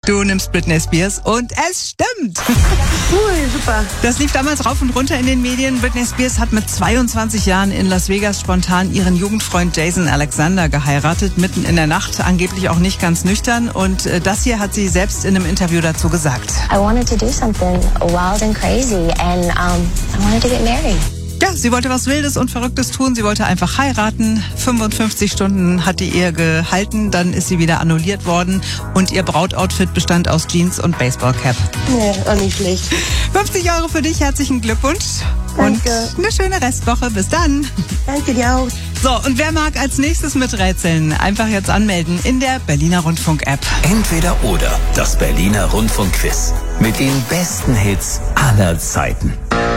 Du nimmst Britney Spears und es stimmt. Cool, super. Das lief damals rauf und runter in den Medien. Britney Spears hat mit 22 Jahren in Las Vegas spontan ihren Jugendfreund Jason Alexander geheiratet, mitten in der Nacht, angeblich auch nicht ganz nüchtern. Und das hier hat sie selbst in einem Interview dazu gesagt. I wanted to do something wild and crazy and I wanted to get married. Ja, sie wollte was Wildes und Verrücktes tun. Sie wollte einfach heiraten. 55 Stunden hat die Ehe gehalten. Dann ist sie wieder annulliert worden. Und ihr Brautoutfit bestand aus Jeans und Baseballcap. Nee, auch nicht schlecht. 50 Euro für dich. Herzlichen Glückwunsch. Danke. Und eine schöne Restwoche. Bis dann. Danke dir auch. So, und wer mag als nächstes miträtseln? Einfach jetzt anmelden in der Berliner Rundfunk-App. Entweder oder, das Berliner Rundfunk-Quiz. Mit den besten Hits aller Zeiten.